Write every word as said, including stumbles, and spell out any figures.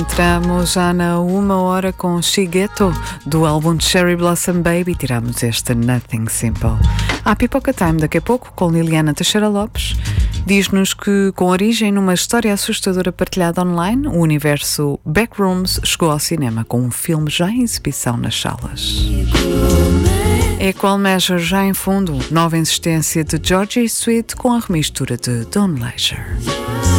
Entramos já na uma hora com Shigeto, do álbum Cherry Blossom Baby. Tiramos esta Nothing Simple. Há Pipoca Time daqui a pouco com Liliana Teixeira Lopes. Diz-nos que, com origem numa história assustadora partilhada online, o universo Backrooms chegou ao cinema com um filme já em exibição nas salas. Equal Measure já em fundo, nova insistência de Georgie Sweet com a remistura de Don Leisure.